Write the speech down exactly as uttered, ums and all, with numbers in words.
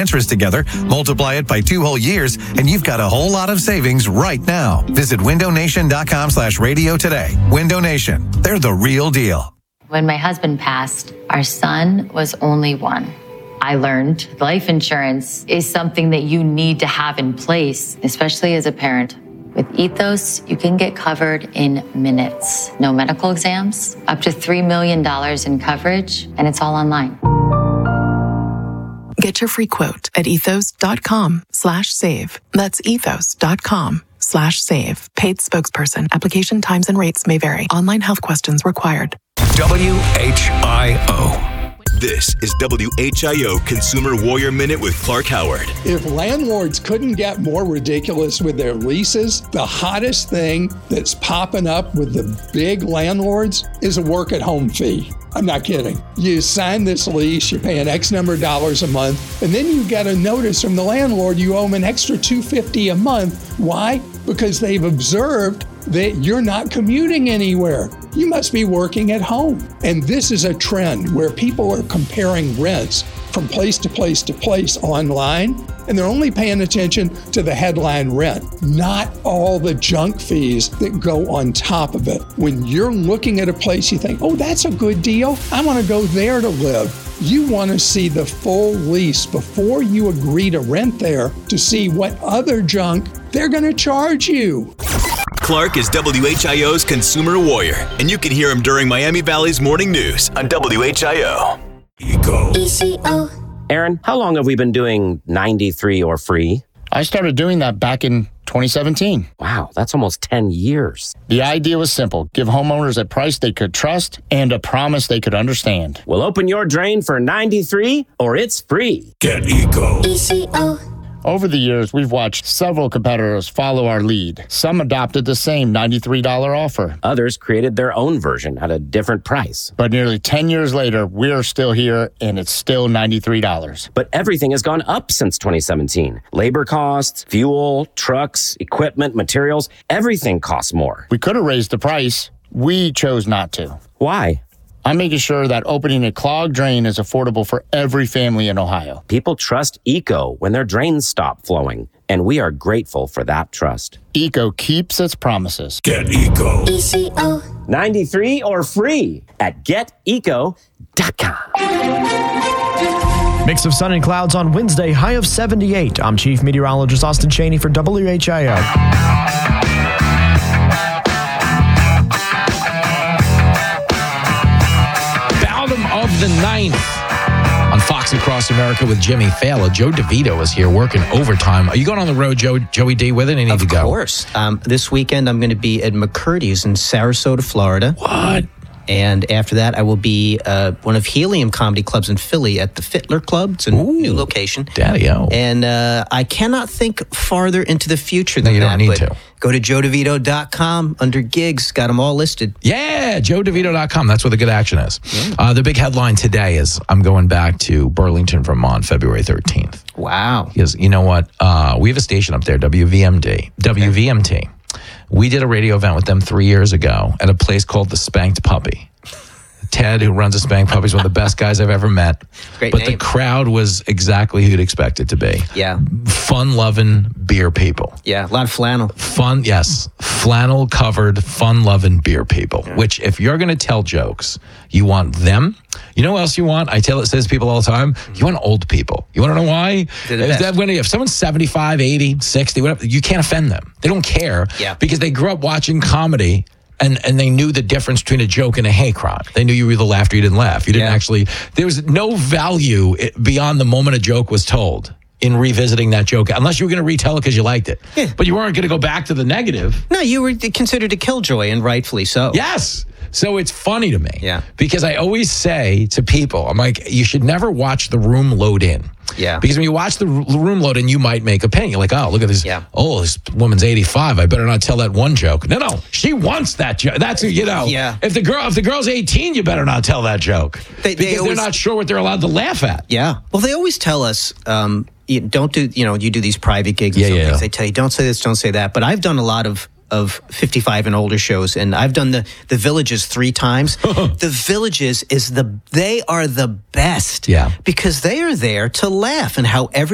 interest together, multiply it by two whole years, and you've got a whole lot of savings right now. Visit window nation dot com slash radio today. Window Nation. They're the real deal. When my husband passed, our son was only one. I learned life insurance is something that you need to have in place, especially as a parent. With Ethos, you can get covered in minutes. No medical exams, up to three million dollars in coverage, and it's all online. Get your free quote at ethos.com slash save. That's ethos.com slash save. Paid spokesperson. Application times and rates may vary. Online health questions required. W H I O. This is W H I O Consumer Warrior Minute with Clark Howard. If landlords couldn't get more ridiculous with their leases, the hottest thing that's popping up with the big landlords is a work-at-home fee. I'm not kidding. You sign this lease, you're paying X number of dollars a month, and then you get a notice from the landlord you owe them an extra two hundred fifty dollars a month. Why? Because they've observed that you're not commuting anywhere. You must be working at home. And this is a trend where people are comparing rents from place to place to place online, and they're only paying attention to the headline rent, not all the junk fees that go on top of it. When you're looking at a place, you think, oh, that's a good deal. I want to go there to live. You want to see the full lease before you agree to rent there to see what other junk they're going to charge you. Clark is W H I O's Consumer Warrior, and you can hear him during Miami Valley's Morning News on W H I O. Ego. E C O. Aaron, how long have we been doing ninety-three or free? I started doing that back in twenty seventeen. Wow, that's almost ten years. The idea was simple. Give homeowners a price they could trust and a promise they could understand. Well, open your drain for ninety-three or it's free. Get Ego. E C O. Over the years, we've watched several competitors follow our lead. Some adopted the same ninety-three dollars offer. Others created their own version at a different price. But nearly ten years later, we're still here, and it's still ninety-three dollars. But everything has gone up since twenty seventeen. Labor costs, fuel, trucks, equipment, materials, everything costs more. We could have raised the price. We chose not to. Why? I'm making sure that opening a clogged drain is affordable for every family in Ohio. People trust Eco when their drains stop flowing, and we are grateful for that trust. Eco keeps its promises. Get Ego. E C O. ninety-three or free at get eco dot com. Mix of sun and clouds on Wednesday, high of seventy-eight. I'm Chief Meteorologist Austin Cheney for W H I O. Of the ninth on Fox Across America with Jimmy Fallon. Joe DeVito is here working overtime. Are you going on the road, Joe? Joey D, with it? I need of to go. Of course. Um, this weekend, I'm going to be at McCurdy's in Sarasota, Florida. What? And after that, I will be uh, one of Helium Comedy Clubs in Philly at the Fittler Club. It's a Ooh, new location. Daddy-o. And uh, I cannot think farther into the future than no, you that. don't need but to. Go to joe devito dot com under gigs. Got them all listed. Yeah, joe devito dot com. That's where the good action is. Yeah. Uh, the big headline today is I'm going back to Burlington, Vermont, February thirteenth. Wow. Because you know what? Uh, we have a station up there, W V M D. W V M T. We did a radio event with them three years ago at a place called The Spanked Puppy. Ted, who runs a Spank Puppy, is one of the best guys I've ever met. Great but name. The crowd was exactly who you'd expect it to be. Yeah. Fun-loving beer people. Yeah, a lot of flannel. Fun, yes. Flannel-covered, fun-loving beer people. Yeah. Which, if you're going to tell jokes, you want them. You know what else you want? I tell it says people all the time. You want old people. You want to know why? If, that, when, if someone's seventy-five, eighty, sixty, whatever, you can't offend them. They don't care. Yeah. Because they grew up watching comedy. And and they knew the difference between a joke and a hate crime. They knew you either laughed or you didn't laugh. You didn't yeah. actually, there was no value beyond the moment a joke was told in revisiting that joke, unless you were going to retell it because you liked it. Yeah. But you weren't going to go back to the negative. No, you were considered a killjoy, and rightfully so. Yes. So it's funny to me. Yeah. Because I always say to people, I'm like, you should never watch the room load in. Yeah. Because when you watch the room load in, you might make a opinion. You're like, oh, look at this. Yeah. Oh, this woman's eighty-five. I better not tell that one joke. No, no. She wants that joke. That's, you know. Yeah. If the girl, if the girl's eighteen, you better not tell that joke. They, because they always, they're not sure what they're allowed to laugh at. Yeah. Well, they always tell us, um, you don't do, you know, you do these private gigs and yeah, some yeah. things. They tell you, don't say this, don't say that. But I've done a lot of of fifty-five and older shows, and I've done the the Villages three times. The Villages is the they are the best, yeah, because they are there to laugh, and how every